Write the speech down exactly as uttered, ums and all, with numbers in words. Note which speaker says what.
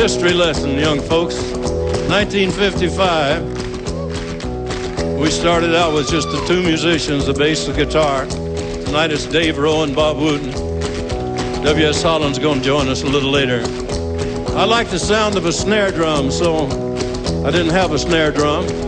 Speaker 1: history lesson, young folks. nineteen fifty-five, we started out with just the two musicians, the bass and guitar. Tonight it's Dave Rowe and Bob Wooten. W S Holland's going to join us a little later. I like the sound of a snare drum, so I didn't have a snare drum.